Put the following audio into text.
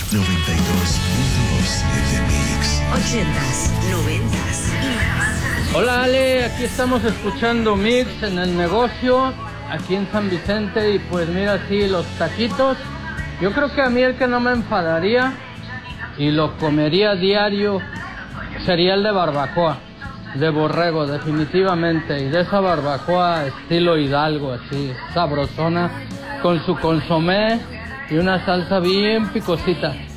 92.2 FMX. 80s, 90s y más. Hola Ale, aquí estamos escuchando Mix en el negocio, aquí en San Vicente. Y pues mira, sí, los taquitos, yo creo que a mí el que no me enfadaría y lo comería diario sería el de barbacoa, de borrego, definitivamente. Y de esa barbacoa estilo Hidalgo, así, sabrosona, con su consomé y una salsa bien picosita.